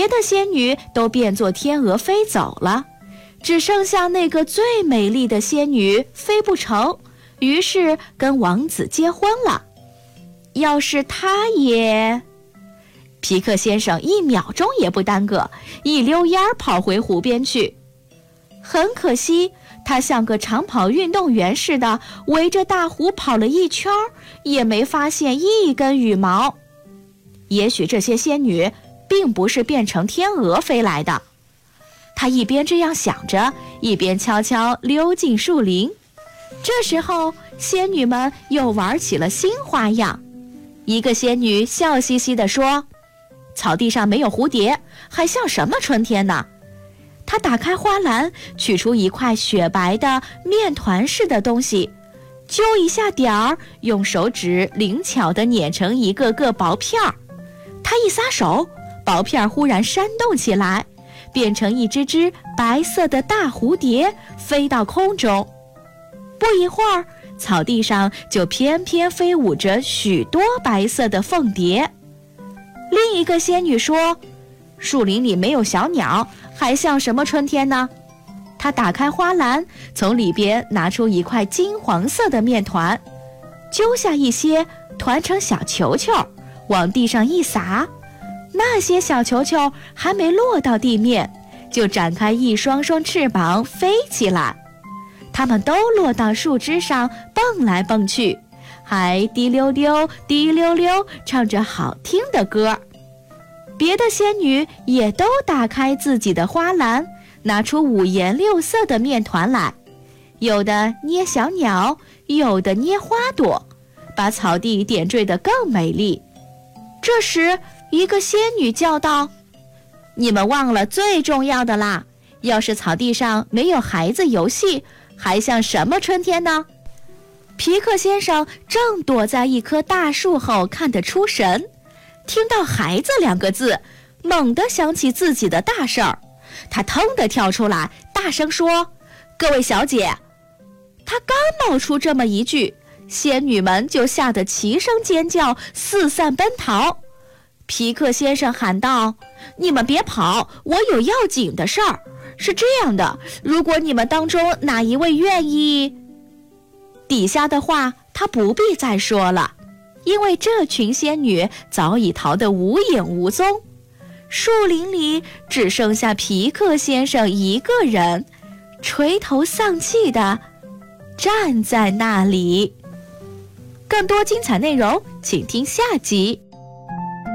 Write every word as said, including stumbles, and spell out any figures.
别的仙女都变作天鹅飞走了，只剩下那个最美丽的仙女飞不成，于是跟王子结婚了。要是她也……皮克先生一秒钟也不耽搁，一溜烟儿跑回湖边去。很可惜，他像个长跑运动员似的围着大湖跑了一圈，也没发现一根羽毛。也许这些仙女并不是变成天鹅飞来的。他一边这样想着，一边悄悄溜进树林。这时候，仙女们又玩起了新花样。一个仙女笑嘻嘻地说：“草地上没有蝴蝶，还像什么春天呢？”她打开花篮，取出一块雪白的面团似的东西，揪一下点儿，用手指灵巧地碾成一个个薄片儿。她一撒手，薄片忽然扇动起来，变成一只只白色的大蝴蝶，飞到空中。不一会儿，草地上就翩翩飞舞着许多白色的凤蝶。另一个仙女说：“树林里没有小鸟，还像什么春天呢？”她打开花篮，从里边拿出一块金黄色的面团，揪下一些，团成小球球，往地上一撒。那些小球球还没落到地面，就展开一双双翅膀飞起来。它们都落到树枝上蹦来蹦去，还滴溜溜滴溜溜唱着好听的歌。别的仙女也都打开自己的花篮，拿出五颜六色的面团来，有的捏小鸟，有的捏花朵，把草地点缀得更美丽。这时，一个仙女叫道：“你们忘了最重要的啦！要是草地上没有孩子游戏，还像什么春天呢？”皮克先生正躲在一棵大树后看得出神，听到孩子两个字，猛地想起自己的大事儿。他腾地跳出来，大声说：“各位小姐！”他刚冒出这么一句，仙女们就吓得齐声尖叫，四散奔逃。皮克先生喊道：“你们别跑，我有要紧的事儿。是这样的，如果你们当中哪一位愿意……”底下的话他不必再说了，因为这群仙女早已逃得无影无踪。树林里只剩下皮克先生一个人，垂头丧气地站在那里。更多精彩内容，请听下集。